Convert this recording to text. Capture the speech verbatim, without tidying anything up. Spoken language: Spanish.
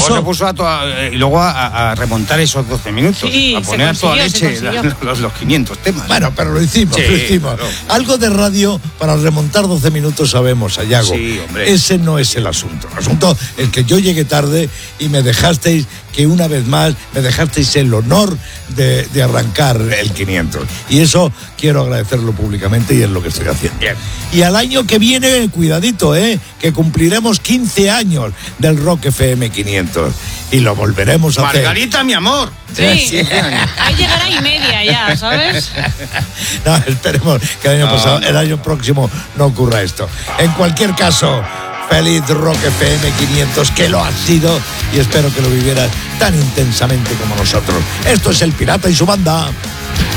se puso a toda, y luego a, a remontar esos doce minutos, sí, a poner a toda leche la, los, los quinientos temas. Bueno, pero lo hicimos, sí, lo hicimos. Claro. Algo de radio para remontar doce minutos sabemos, Sayago. Sí, hombre. Ese no es el asunto. El asunto es que yo llegué tarde y me dejasteis, que una vez más me dejasteis el honor de, de arrancar el quinientos. Y eso quiero agradecerlo públicamente y es lo que estoy haciendo. Bien. Y al año que viene, cuidadito, ¿eh? Que cumpliremos quince años del Rock F M quinientos. Y lo volveremos a Margarita, hacer. Margarita, mi amor. Sí, ahí llegará y media ya, ¿sabes? No, esperemos que el año no, pasado, no. el año próximo no ocurra esto. En cualquier caso, feliz Rock F M quinientos, que lo ha sido, y espero que lo vivieras tan intensamente como nosotros. Esto es El Pirata y su banda.